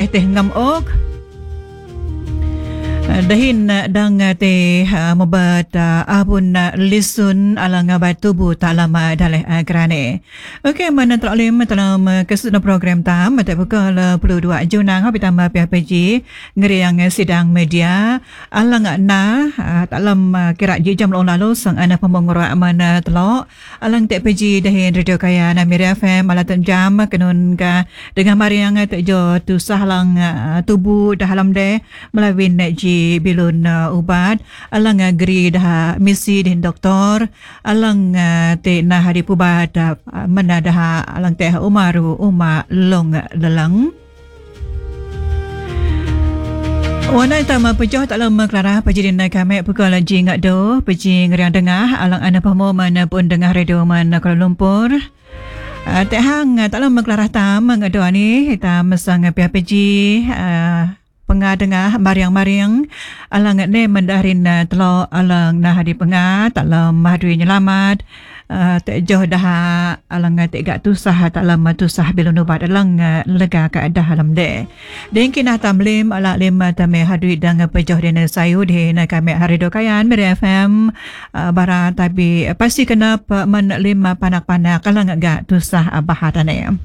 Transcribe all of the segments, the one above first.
teh ngam ok dahin dang te mabat abun lisun alang batubu talama daleh grane. Okey, mana teroleh dalam kesudahan program tam mata pukul 22 Junang habitama PHPG ngeri yang sidang media alang na dalam kira jam lalu sang ana pemongora mana telok alang TPG dahin radio kaya na Miri FM alatan jam kenun ka dengan mari yang tejo tu sahlang tubuh dalam de melawin ji bilun ubat alang geri dah misi din doktor alang te na hari pubat mana dah alang teh umaru uma long lelang wana tama pejoh tak lama Clara pejidin kami pukul jing do pejing riang dengah alang ana pamo mana pun dengah radio mana Kuala Lumpur tak hang tak lama Clara tam ngado ni tam sang PHPG pengadengah mariang-mariang alang ne mendarin telo alang nah di pengah tak lam hadui nyelamat tak jauh dah alang tak gak tusah tak lam tusah bilun ubat alang lega ka dah alam de den kinah tamlim ala lima tame hadui dang pejoh den sayu de na kami hari do kayan Miri FM bara tapi pasti kena men lima panak-panak alang gak tusah bahatane.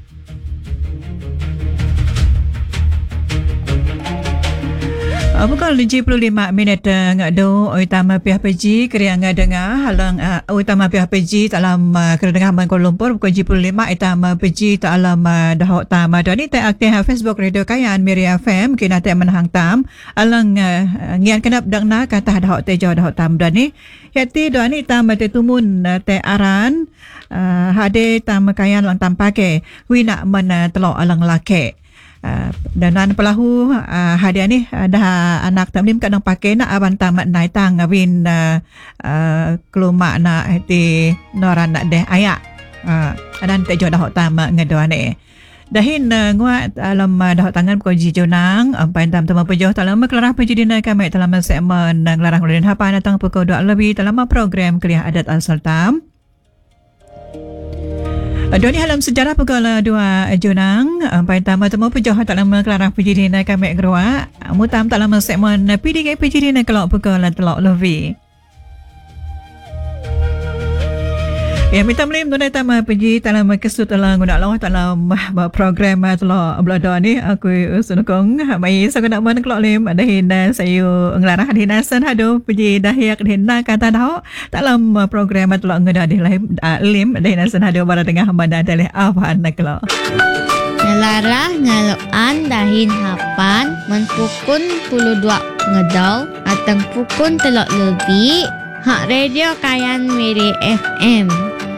Pukul 75 minit ngado utama PHPG kriang dengar halang utama PHPG dalam kedengar Kuala Lumpur pukul 75 utama PG dalam dahok tam dani tak aktif Facebook radio kayan Miri FM kena tak menhang tam alang ngian kenap dangna kata dahok tejo dahok tam dani yati dani tam te tumun te aran hade tam kayan lang tam pake wina mana telok alang lake dan pelahu hadiah ni dah anak tamlim kadang pakai nak aban tamat naik tang awin kelumak nak hati noran nak deh ayak dan tak jauh dah tamat ngadoan ni dahin nguat alam dah tangan pukul jijonang ampai tam tama pejoh dalam kelarah pejidina kami dalam segmen ngelarang ulun hapa datang pukul 2 lebih dalam program kuliah adat asal tam. Doni halam sejarah pukul 2 Junang ampai tama temu pejoh tak lama kelarang pejidina kami gerua mutam tak lama segmen PDK pejidina kelok pukul 3 lebih. Ya minta melim tu tama peji tak lama kesut dalam guna Allah dalam program telok belada ni aku sunukong mai sangat nak man kelok lim dahin sayu ngelarah dinasan hadu peji dahiak dina kata dah dalam program telok ngada di lim dinasan hadu bara tengah banda dalih awan kelok ngelarah ngaloan dahin hapan menpukun 22 ngedau atang pukun telok lebih hak radio kayan Miri FM.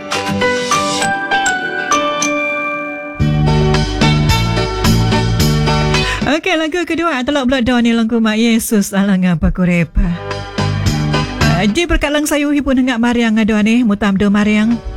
Okey, lagu kedua telok belada ni lagu Mak Yesus alang apa kurep. Ji berkat lang sayu hipun hengak mariang ngado ni mutam do mariang.